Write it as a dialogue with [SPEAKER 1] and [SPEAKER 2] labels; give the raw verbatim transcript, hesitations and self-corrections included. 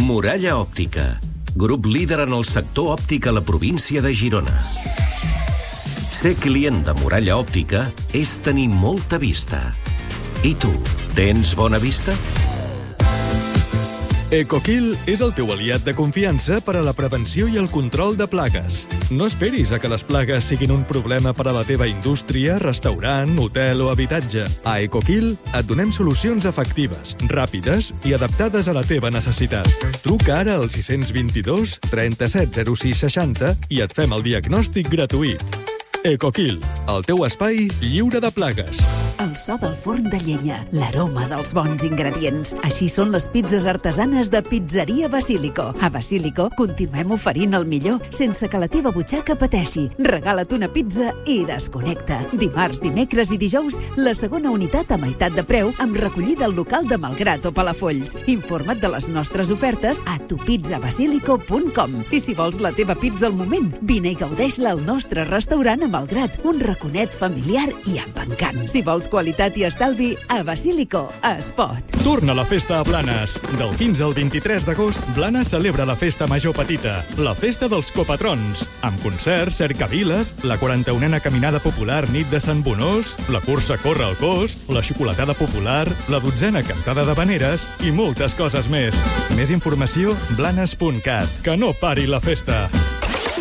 [SPEAKER 1] Muralla Òptica, grup líder en el sector òptic a la província de Girona. Ser client de Muralla Òptica és tenir molta vista. I tu, tens bona vista?
[SPEAKER 2] EcoKill és el teu aliat de confiança per a la prevenció i el control de plagues. No esperis a que les plagues siguin un problema per a la teva indústria, restaurant, hotel o habitatge. A EcoKill et donem solucions efectives, ràpides i adaptades a la teva necessitat. Truca ara al sis dos dos, trenta-set zero sis seixanta i et fem el diagnòstic gratuït. EcoKill, el teu espai lliure de plagues.
[SPEAKER 3] El so del forn de llenya, l'aroma dels bons ingredients. Així són les pizzas artesanes de Pizzeria Basílico. A Basílico continuem oferint el millor sense que la teva butxaca pateixi. Regala't una pizza i desconnecta. Dimarts, dimecres i dijous, la segona unitat a meitat de preu amb recollida al local de Malgrat o Palafolls. Informa't de les nostres ofertes a tu pizza basilico punt com. I si vols la teva pizza al moment, vine i gaudeix-la al nostre restaurant a Malgrat, un raconet familiar i amb encant. Si vols qualitat i estalvi, a Basílico es pot.
[SPEAKER 2] Torna la festa a Blanes. Del quinze al vint-i-tres d'agost, Blanes celebra la festa major petita, la festa dels copatrons, amb concerts, cercaviles, la quaranta-unena caminada popular nit de Sant Bonós, la cursa Corre al Cos, la xocolatada popular, la dotzena cantada d'habaneres i moltes coses més. Més informació, blanes punt cat. Que no pari la festa!